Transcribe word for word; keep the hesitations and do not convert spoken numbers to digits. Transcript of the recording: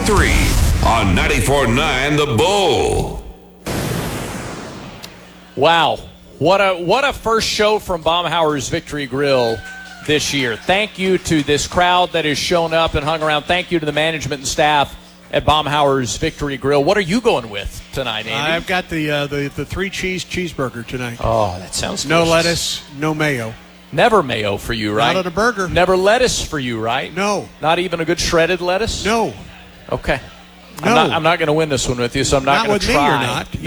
three on ninety-four point nine The Bull. Wow. What a what a first show from Baumhauer's Victory Grill this year. Thank you to this crowd that has shown up and hung around. Thank you to the management and staff at Baumhauer's Victory Grill. What are you going with tonight, Andy? I've got the uh, the, the three cheese cheeseburger tonight. Oh, that sounds No delicious. lettuce, no mayo. Never mayo for you, right? Not on a burger. Never lettuce for you, right? No. Not even a good shredded lettuce? No. Okay. No. I'm not, I'm not going to win this one with you, so I'm not, Not going with to me, try. you're not.